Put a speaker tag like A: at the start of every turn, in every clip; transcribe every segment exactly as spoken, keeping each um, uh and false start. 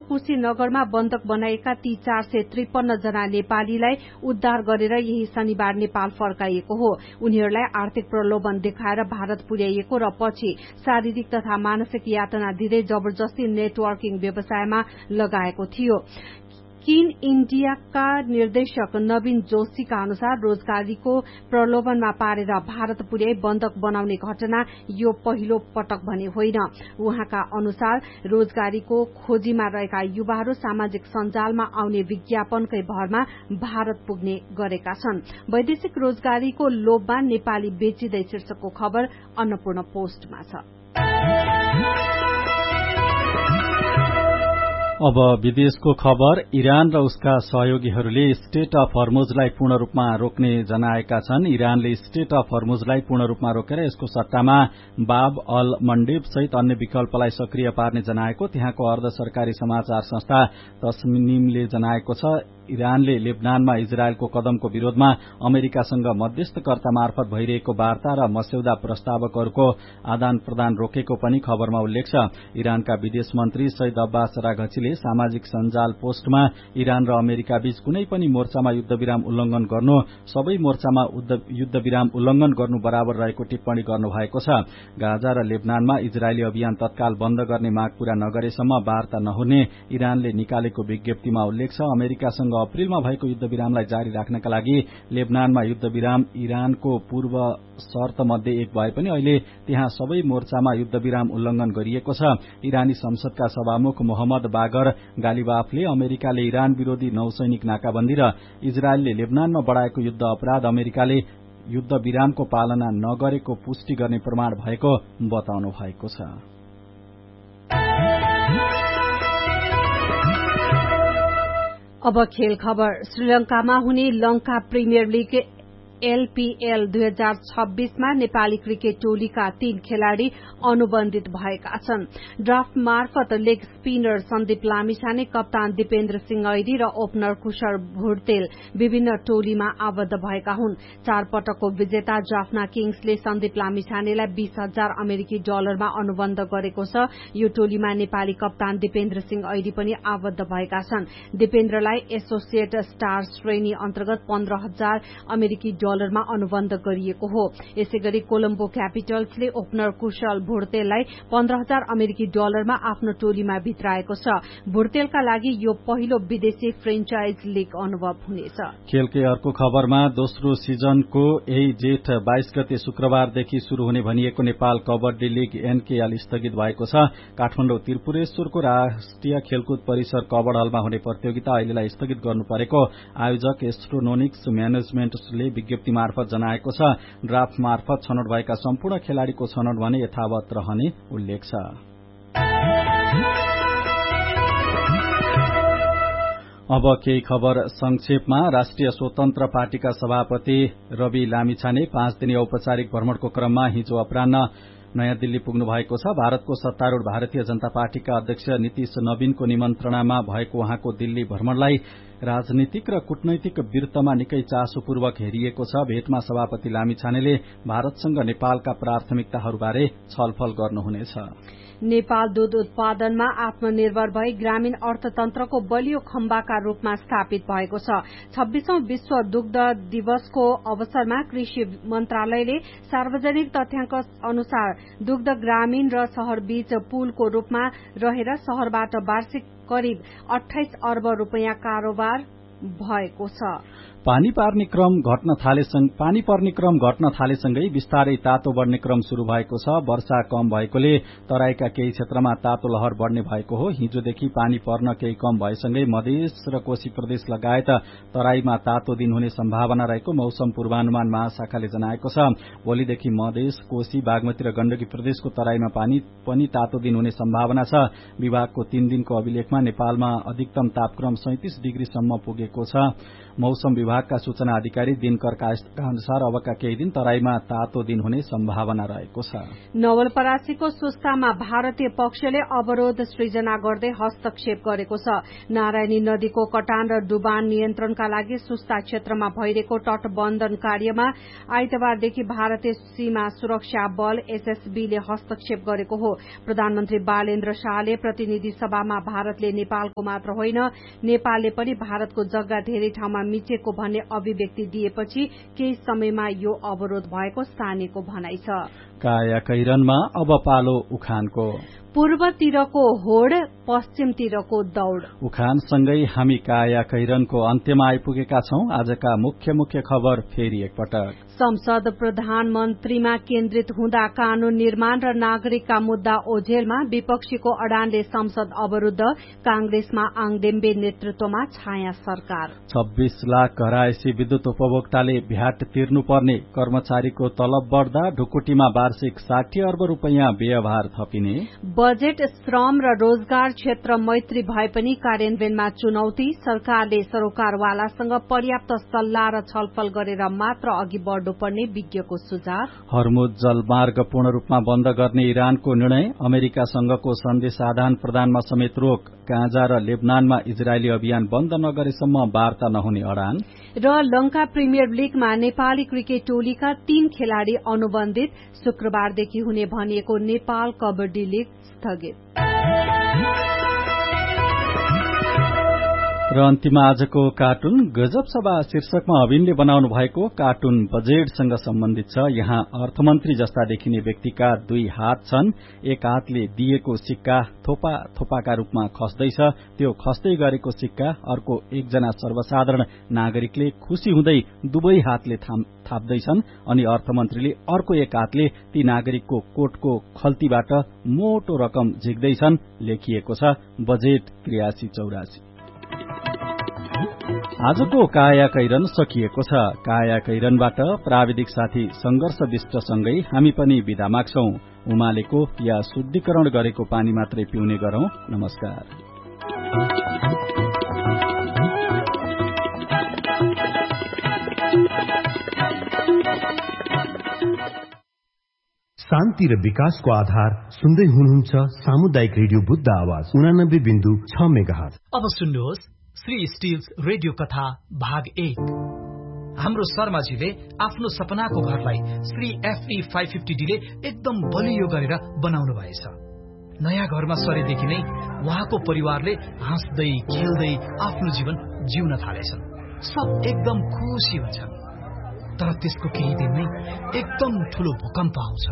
A: कुशीनगरमा बन्दक बनाएका ती चार सय त्रिपन्न जना नेपालीलाई उद्धार गरेर यही शनिबार नेपाल फर्काइएको हो। उनीहरूलाई आर्थिक प्रलोभन देखाएर भारत पुर्याइएको र पछि शारीरिक तथा मानसिक यातना दिँदै जबरजस्ती नेटवर्किङ व्यवसायमा लगाएको थियो। किन इण्डियाका निर्देशक नवीन जोशीका अनुसार रोजगारीको प्रलोभनमा पारेर भारत पुर्याई बन्दक बनाउने घटना यो पहिलो पटक भने होइन। उहाँका अनुसार रोजगारीको खोजीमा रहेका युवाहरू सामाजिक सञ्जालमा आउने विज्ञापनकै भरमा भारत पुग्ने गरेका छन्। वैदेशिक रोजगारीको लोभमा नेपाली बेचिँदै शीर्षकको खबर अन्नपूर्ण पोस्टमा छ।
B: अब विदेशको खबर। इरान र उसका सहयोगीहरूले स्टेट अफ हर्मुजलाई पूर्ण रूपमा रोक्ने जनाएका छन्। इरानले स्टेट अफ हर्मुजलाई पूर्ण रूपमा रोकेर यसको सट्टामा बाब अल मण्डेब सहित अन्य विकल्पलाई सक्रिय पार्ने जनाएको त्यहाँको अर्ध सरकारी समाचार संस्था तस्निमले जनाएको छ। इरानले लेबनानमा इजरायलको कदमको विरोधमा अमेरिकासँग मध्यस्थकर्ता मार्फत भइरहेको वार्ता र मस्यौदा प्रस्तावकहरूको आदान प्रदान रोकेको पनि खबरमा उल्लेख छ। इरानका विदेश मन्त्री सैयद अब्बास राघचीले सामाजिक सञ्जाल पोस्टमा इरान र अमेरिका बीच कुनै पनि मोर्चामा युद्धविराम उल्लंघन गर्नु सबै मोर्चामा युद्धविराम उल्लंघन गर्नु बराबर रहेको टिप्पणी गर्नुभएको छ। गाजा र लेबनानमा इजरायली अभियान तत्काल बन्द गर्ने माग पूरा नगरेसम्म वार्ता नहुने इरानले निकालेको विज्ञप्तिमा उल्लेख छ। अमेरिकासँग अप्रिलमा भएको युद्धविरामलाई जारी राख्नका लागि लेबनानमा युद्धविराम इरानको पूर्व शर्त मध्ये एक भए पनि अहिले त्यहाँ सबै मोर्चामा युद्धविराम उल्लंघन गरिएको छ। इरानी संसदका सभामुख मोहम्मद बागर गालिबाफले अमेरिकाले इरान विरोधी नौसैनिक नाकाबन्दी र इजरायलले लेबनानमा बढ़ाएको युद्ध अपराध अमेरिकाले युद्धविरामको पालना नगरेको पुष्टि गर्ने प्रमाण भएको बताउनु भएको छ।
A: अब खेल खबर। श्रीलंकामा हुने लंका प्रिमियर लीग एलपीएल दुई हजार छब्बीसमा नेपाली क्रिकेट टोलीका तीन खेलाड़ी अनुबन्धित भएका छन्। ड्राफ्ट मार्फत लेग स्पिनर सन्दीप लामिछाने, कप्तान दिपेन्द्र सिंह ऐडी र ओपनर कुशर भुर्तेल विभिन्न टोलीमा आबद्ध भएका हुन्। चार पटकको विजेता जाफना किङ्सले सन्दीप लामिछानेलाई बीस हजार अमेरिकी डलरमा अनुबन्ध गरेको छ। यो टोलीमा नेपाली कप्तान दिपेन्द्र सिंह ऐडी पनि आबद्ध भएका छन्। दिपेन्द्रलाई एसोसिएट स्टार श्रेणी अन्तर्गत पन्ध्र हजार अमेरिकी डलरमा अनुबन्ध गरिएको हो। यसैगरी कोलम्बो क्यापिटल्सले ओपनर कुशल भुर्तेललाई पन्ध्र हजार अमेरिकी डलरमा आफ्नो टोलीमा भित्राएको छ। भुर्तेलका लागि यो पहिलो विदेशी फ्रेन्चाइज लीग अनुभव हुनेछ।
B: खेलकै अर्को खबरमा दोस्रो सिजनको यही जेठ बाइस गते शुक्रबारदेखि शुरू हुने भनिएको नेपाल कबड्डी लीग एनकेएल स्थगित भएको छ। काठमाडौँ त्रिपुरेश्वरको राष्ट्रिय खेलकुद परिसर कबड हलमा हुने प्रतियोगिता अहिलेलाई स्थगित गर्नु परेको आयोजक एस्ट्रोनोनिक्स म्यानेजमेन्टले विज्ञप्ति मार्फत जनाएको छ। ड्राफ्ट मार्फत छनौट भएका सम्पूर्ण खेलाड़ीको छनौट भने यथावत रहने उल्लेख छ। अब केही खबर संक्षेपमा। राष्ट्रिय स्वतन्त्र पार्टीका सभापति रवि लामिछाने पाँच दिने औपचारिक भ्रमणको क्रममा हिजो अपराह्न नयाँ दिल्ली पुग्नु भएको छ। भारतको सत्तारूढ़ भारतीय जनता पार्टीका अध्यक्ष नीतीश नवीनको निमन्त्रणामा भएको उहाँको दिल्ली भ्रमणलाई राजनीतिक र कूटनैतिक वृत्तमा निकै चासोपूर्वक हेरिएको छ। भेटमा सभापति लामिछानेले भारतसँग नेपालका प्राथमिकताहरूबारे छलफल गर्नुहुनेछ।
A: नेपाल दूध उत्पादनमा आत्मनिर्भर भई ग्रामीण अर्थतन्त्रको बलियो खम्बाका रूपमा स्थापित भएको छ। छब्बीसौं विश्व दुग्ध दिवसको अवसरमा कृषि मन्त्रालयले सार्वजनिक तथ्याङ्क अनुसार दुग्ध ग्रामीण र शहर बीच पुलको रूपमा रहेर शहरबाट वार्षिक करिब अठाइस अर्ब रूपियाँ कारोबार भएको छ।
B: पानी पर्ने क्रम घट्न थालेसँग पानी पर्ने क्रम घट्न थालेसँगै बिस्तारै तातो बढ्ने क्रम शुरू भएको छ। वर्षा कम भएकोले तराईका केही क्षेत्रमा तातो लहर बढ्ने भएको हो। हिजोदेखि पानी पर्न केही कम भएसँगै मधेस र कोशी प्रदेश लगायत तराईमा तातो दिन हुने सम्भावना रहेको मौसम पूर्वानुमान महाशाखाले जनाएको छ। भोलिदेखि मधेस, कोशी, बागमती र गण्डकी प्रदेशको तराईमा पानी पनि तातो दिन हुने सम्भावना छ। विभागको तीन दिनको अभिलेखमा नेपालमा अधिकतम तापक्रम सैंतिस डिग्रीसम्म पुगेको रहेको छ। मौसम विभागका सूचना अधिकारी दिनकर कायस्थका अनुसार अबका केही दिन तराईमा तातो दिन हुने सम्भावना रहेको छ।
A: नवलपरासीको सुस्तामा भारतीय पक्षले अवरोध सृजना गर्दै हस्तक्षेप गरेको छ। नारायणी नदीको कटान र डुबान नियन्त्रणका लागि सुस्ता क्षेत्रमा भइरहेको तटबन्धन कार्यमा आइतबारदेखि भारतीय सीमा सुरक्षा बल एसएसबीले हस्तक्षेप गरेको हो। प्रधानमन्त्री बालेन्द्र शाहले प्रतिनिधि सभामा भारतले नेपालको मात्र होइन नेपालले पनि भारतको जग्गा धेरै ठाउँमा मिचेको भन्ने अभिव्यक्ति दिएपछि केही समयमा यो अवरोध भएको स्थानीयको भनाइ छ।
B: कायाकैरनमा अब पालो उखानको।
A: पूर्वतिरको होड पश्चिमतिरको दौड़।
B: उखानसँगै हामी कायाकैरनको अन्त्यमा आइपुगेका छौं। आजका मुख्य मुख्य खबर फेरि एकपटक।
A: संसद प्रधानमन्त्रीमा केन्द्रित हुँदा कानून निर्माण र नागरिकका मुद्दा ओझेलमा विपक्षीको अडानले संसद अवरूद्ध। कांग्रेसमा आङदेम्बे नेतृत्वमा छाया सरकार।
B: छब्बीस लाख घरायसी विद्युत उपभोक्ताले भ्याट तिर्नुपर्ने। कर्मचारीको तलब बढ्दा ढुकुटीमा वार्षिक साठी अर्ब रूपियाँ व्यवहार थपिने।
A: बजेट श्रम र रोजगार क्षेत्र मैत्री भए पनि कार्यान्वयनमा चुनौती। सरकारले सरोकारवालासँग पर्याप्त सल्लाह र छलफल गरेर मात्र अघि बढ्नुपर्ने विज्ञको सुझाव।
B: हर्मुज जलमार्ग पूर्ण रूपमा बन्द गर्ने इरानको निर्णय। अमेरिकासँगको सन्देश आदान प्रदानमा समेत रोक। गाजा र लेबनानमा इजरायली अभियान बन्द नगरेसम्म वार्ता नहुने अडान।
A: र लंका प्रिमियर लीगमा नेपाली क्रिकेट टोलीका तीन खेलाड़ी अनुबन्धित। शुक्रबारदेखि हुने भनिएको नेपाल कबड्डी लीग स्थगित।
B: र अन्तिममा आजको कार्टुन गजब सभा शीर्षकमा अभिनले बनाउनु भएको कार्टुन बजेटसँग सम्बन्धित छ। यहाँ अर्थमन्त्री जस्ता देखिने व्यक्तिका दुई हात छन्। एक हातले दिएको सिक्का थोपा थोपाका रूपमा खस्दैछ। त्यो खस्दै गरेको सिक्का अर्को एकजना सर्वसाधारण नागरिकले खुशी हुँदै दुवै हातले थाप्दैछन् अनि अर्थमन्त्रीले अर्को एक हातले ती नागरिकको कोटको खल्तीबाट मोटो रकम झिक्दैछन्। लेखिएको छ बजेट त्रियासी चौरासी। आजको काया कैरन सकिएको छ। काया कैरनबाट प्राविधिक साथी संघर्ष विष्टसँगै हामी पनि बिदा माग्छौं। उमालेको या शुद्धिकरण गरेको पानी मात्रै पिउने गरौं। नमस्कार।
C: शान्ति र विकासको आधार सुन्दै हुनुहुन्छ सामुदायिक रेडियो बुद्ध आवाज उनानब्बे बिन्दु छ मेगाहर्ज।
D: अब सुन्नुहोस् श्री स्टिल्स रेडियो कथा भाग एक। हाम्रो शर्माजीले आफ्नो सपनाको घरलाई Shri FE five fifty D ले एकदम बलियो गरेर बनाउनु भएछ। नयाँ घरमा सरेदेखि नै उहाँको परिवारले हाँस्दै खेल्दै आफ्नो जीवन जिउन थालेछन्। सब एकदम खुसी हुन्छन्। तर त्यसको केही दिन नै एकदम ठूलो भूकम्प आउँछ।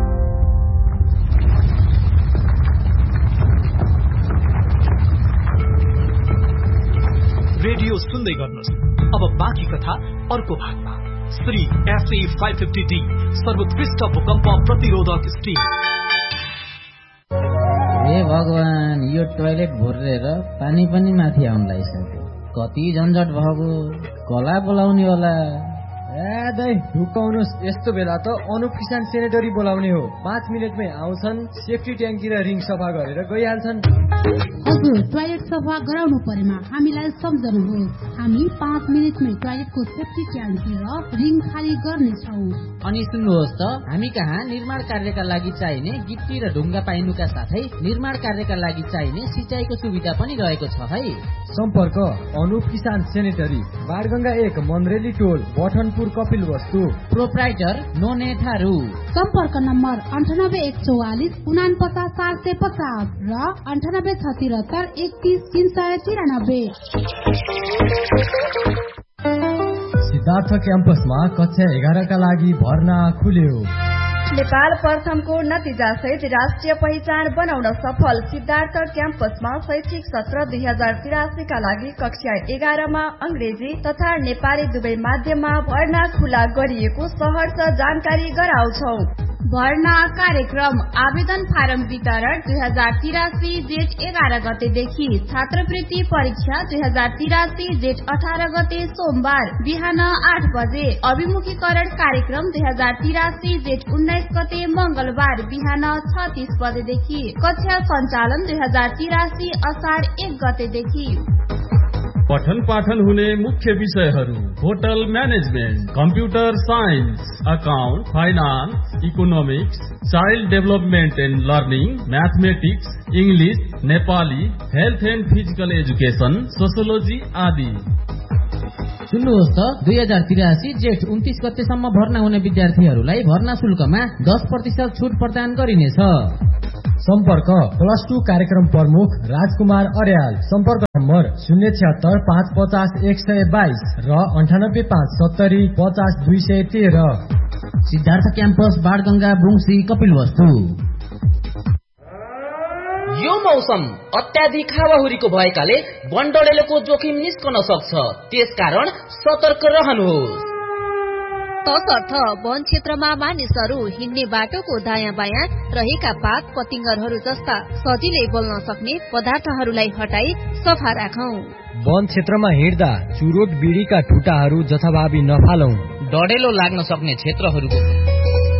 D: रेडियो सुन्दै गर्नुहोस्। अब बाँकी कथा अर्को भागमा। Shri FE five fifty D सर्वोत्कृष्ट भूकम्प प्रतिरोधक स्टिल।
E: हे भगवान, यो टोयलेट भरेर पानी पनि माथि आउन लागिसक्यो। कति झन्झट भएको। कला बोलाउने होला।
F: ए दाइ ढुकाउनुहोस्। यस्तो बेला त अनुप किसान सेनेटरी बोलाउने हो। पाँच मिनटमै आउँछन्, सेफ्टी ट्याङ्की र रिङ सफा गरेर गइहाल्छन्।
G: हजुर, टोयलेट सफा गराउनु परेमा हामीलाई सम्झनुहोस्। हामी पाँच मिनटमै टोयलेटको सेफ्टी ट्याङ्की र रिङ खाली गर्नेछौँ।
E: अनि सुन्नुहोस् त, हामी कहाँ निर्माण कार्यका लागि चाहिने गिट्टी र ढुङ्गा पाइनुका साथै निर्माण कार्यका लागि चाहिने सिँचाइको सुविधा पनि रहेको छ है।
F: सम्पर्क अनुप किसान सेनेटरी, बारगंगा एक, मन्द्रेली टोल, बठनपुर, कपिल वस्तु।
E: प्रोप्राइटर नोने थारू।
G: सम्पर्क नम्बर अन्ठानब्बे एक चौवालिस उना पचास सात सय पचास र अन्ठानब्बे छ तिहत्तर एकतिस तीन सय तिरानब्बे।
F: सिद्धार्थ क्याम्पसमा कक्षा एघारका लागि भर्ना खुल्यो।
H: नेपाल प्रथमको नतिजा सहित राष्ट्रिय पहिचान बनाउन सफल सिद्धार्थ क्याम्पसमा शैक्षिक सत्र दुई हजार तिरासीका लागि कक्षा एघारमा अंग्रेजी तथा नेपाली दुवै माध्यममा भर्ना खुला गरिएको सहर्ष जानकारी गराउँछौ। भर्ना कार्यक्रम आवेदन फारम वितरण दुई हजार तिरासी जेठ एघार गतेदेखि। छात्रवृत्ति परीक्षा दुई हजार तिरासी जेठ अठार गते सोमबार बिहान आठ बजे। अभिमुखीकरण कार्यक्रम दुई हजार तिरासी जेठ उन्नाइस गते मंगलबार बिहान छ तीस बजेदेखि। कक्षा सञ्चालन दुई हजार तिरासी असार एक गतेदेखि।
I: पठन पाठन हुने मुख्य विषयहरू hotel management, computer science, account, finance, economics, child development and learning, mathematics, English, Nepali, health and physical education, sociology आदि।
E: सुन्नुहोस् त, दुई हजार तिरासी जेठ उन्तीस गतेसम्म भर्ना हुने विद्यार्थीहरूलाई भर्ना शुल्कमा दस प्रतिशत छुट प्रदान गरिनेछ।
F: सम्पर्क प्लस टू कार्यक्रम प्रमुख राजकुमार अर्याल। सम्पर्क नम्बर शून्य छिहत्तर पाँच पचास एक सय बाइस र अन्ठानब्बे पाँच सत्तरी पचास दुई सय तेह्र।
E: सिद्धार्थ क्याम्पस बाणगंगा बुङसी कपिलवस्तु।
J: यो मौसम अत्याधिक हावाहुरीको भएकाले बनडडेलोको जोखिम निस्कन सक्छ, त्यसकारण सतर्क रहनुहोस्।
K: तसर्थ वन क्षेत्रमा मानिसहरू हिँड्ने बाटोको दायाँ बायाँ रहेका पात पतिंगरहरू जस्ता सजिलै बोल्न सक्ने पदार्थहरूलाई हटाई सफा राखौं।
F: वन क्षेत्रमा हिँड्दा चुरोट बिडीका ठुटाहरू जथाभावी नफालौं।
J: डडेलो लाग्न सक्ने क्षेत्रहरूको